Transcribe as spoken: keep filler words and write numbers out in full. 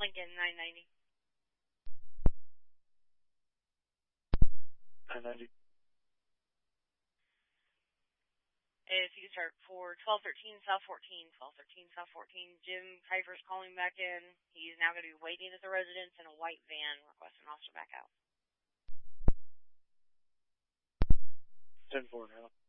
Lincoln nine ninety. nine ninety. If you could start for twelve thirteen South fourteen, twelve thirteen South fourteen. Jim Kuiper's calling back in. He's now going to be waiting at the residence in a white van, requesting an officer back out. ten four now.